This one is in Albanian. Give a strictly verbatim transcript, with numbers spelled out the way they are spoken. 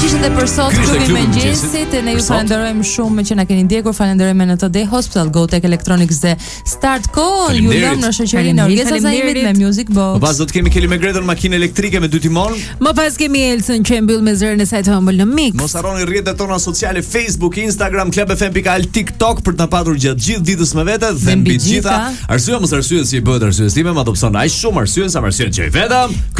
që ishte për sot klubi i mëngjesit, ne ju falenderojmë shumë që na keni ndjekur, falenderojmë në Today Hospital, Go Tech Electronics dhe Start Call. Ju lëm në shoqërinë e Orgesës Zaimit me Music Box. Më pas do të kemi Kelly McGregor makinë elektrike me dy timon. Më pas kemi Elson që e mbyll me zërin e saj të ëmbël në mix. Mos harroni rrjetet tona sociale Facebook, Instagram, Club F M pikë al, TikTok për të na patur gjatë gjithë ditës me vete dhe mbi të gjitha arsye mos arsye si bëhet arsye time, ma adopson aq shumë arsye sa arsye që i vetëm